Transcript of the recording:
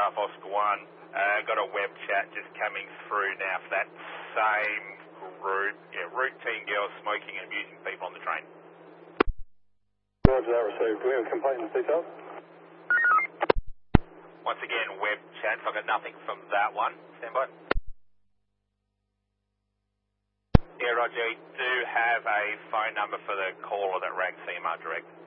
Alpha Oscar 1. Got a web chat just coming through now for that same group. Yeah, routine girls smoking and abusing people on the train. Roger that, received. Do we have a complaint in details? Once again, web chat, so I got nothing from that one. Stand by. Yeah, Roger, you do have a phone number for the caller that rang CMR Direct.